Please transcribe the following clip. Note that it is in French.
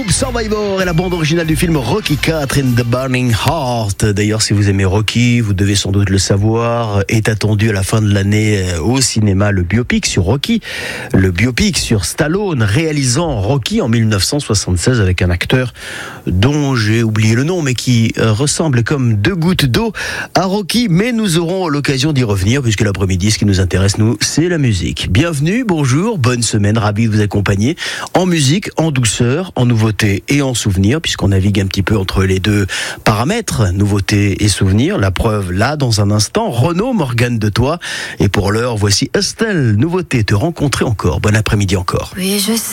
groupe Survivor et la bande originale du film Rocky IV in the Burning Heart. D'ailleurs, si vous aimez Rocky, vous devez sans doute le savoir, est attendu à la fin de l'année au cinéma le biopic sur Rocky, le biopic sur Stallone réalisant Rocky en 1976 avec un acteur dont j'ai oublié le nom mais qui ressemble comme deux gouttes d'eau à Rocky. Mais nous aurons l'occasion d'y revenir puisque l'après-midi, ce qui nous intéresse nous, c'est la musique. Bienvenue, bonjour, bonne semaine, ravi de vous accompagner en musique, en douceur, en nouveauté et en souvenir, puisqu'on navigue un petit peu entre les deux paramètres, nouveauté et souvenir. La preuve, là, dans un instant, Renaud, Morgane de Toi. Et pour l'heure, voici Estelle, nouveauté, te rencontrer encore. Bon après-midi encore. Oui, je